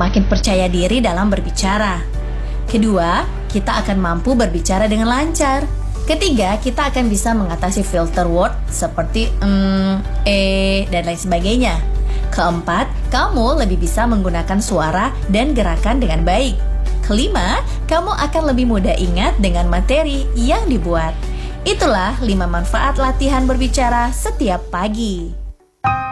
makin percaya diri dalam berbicara. Kedua, kita akan mampu berbicara dengan lancar. Ketiga, kita akan bisa mengatasi filter word seperti dan lain sebagainya. Keempat, kamu lebih bisa menggunakan suara dan gerakan dengan baik. Kelima, kamu akan lebih mudah ingat dengan materi yang dibuat. Itulah 5 manfaat latihan berbicara setiap pagi.